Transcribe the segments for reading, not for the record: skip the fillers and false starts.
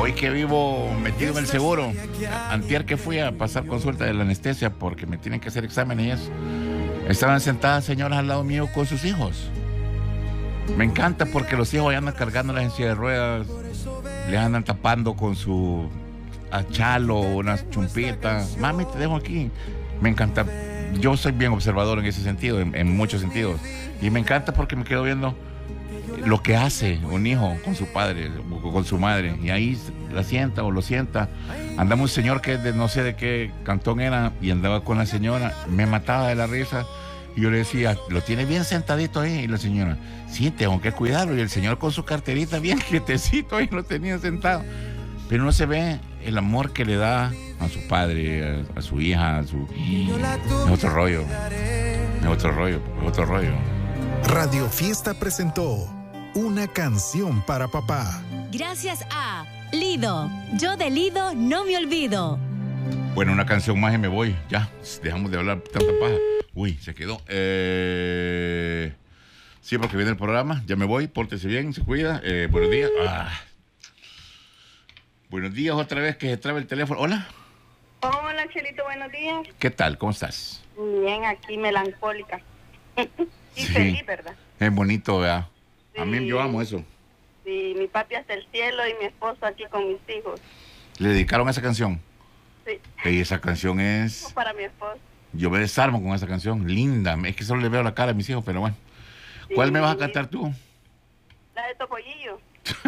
Hoy que vivo metido en el seguro, antier que fui a pasar consulta de la anestesia porque me tienen que hacer exámenes y eso, estaban sentadas señoras al lado mío con sus hijos. Me encanta porque los hijos ya andan cargándolas en silla de ruedas, les andan tapando con su achalo, unas chumpitas. Mami, te dejo aquí. Me encanta. Yo soy bien observador en ese sentido, en muchos sentidos. Y me encanta porque me quedo viendo lo que hace un hijo con su padre o con su madre. Y ahí la sienta o lo sienta. Andaba un señor que no sé de qué cantón era y andaba con la señora. Me mataba de la risa. Y yo le decía, lo tiene bien sentadito ahí. Y la señora, sí, tengo que cuidarlo. Y el señor con su carterita bien quietecito ahí lo tenía sentado. Pero no se ve el amor que le da a su padre, a su hija, Es otro rollo. Es otro rollo, es otro rollo. Radio Fiesta presentó Una canción para papá. Gracias a Lido. Yo de Lido no me olvido. Bueno, una canción más y me voy. Ya, dejamos de hablar tanta paja. Uy, se quedó. Sí, porque viene el programa. Ya me voy, pórtese bien, se cuida. Buenos días. Buenos días otra vez que se trabe el teléfono. Hola. Hola, Chelito, buenos días. ¿Qué tal? ¿Cómo estás? Bien, aquí melancólica. Y Sí. feliz, ¿verdad? Es bonito, ¿verdad? Sí. A mí yo amo eso. Sí, mi papi hasta el cielo y mi esposo aquí con mis hijos. ¿Le dedicaron esa canción? Sí. Y esa canción es... Para mi esposo. Yo me desarmo con esa canción. Linda. Es que solo le veo la cara a mis hijos, pero bueno. ¿Cuál Sí. me vas a cantar tú? La de Topollillo.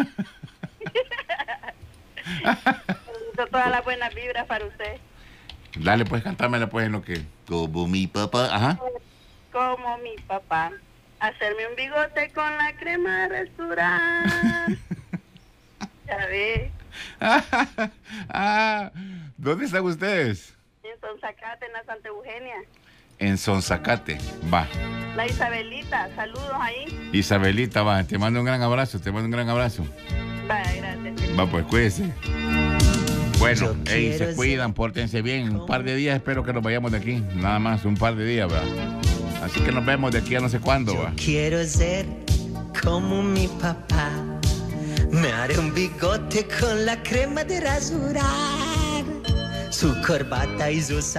Todas las buenas vibras para usted. Dale, pues, cantármela, pues, en lo que... Como mi papá. Ajá. Como mi papá. Hacerme un bigote con la crema de restaurar. Ya ve. ¿Dónde están ustedes? En Sonsacate, en la Santa Eugenia. En Sonsacate. Va. La Isabelita, saludos ahí. Isabelita, va. Te mando un gran abrazo. Vaya, gracias. Va, pues, cuídese. Bueno, se cuidan, pórtense bien. Un par de días espero que nos vayamos de aquí. Nada más, un par de días, va. Así que nos vemos de aquí a no sé cuándo, va. Quiero ser como mi papá. Me haré un bigote con la crema de rasurar. Su corbata y sus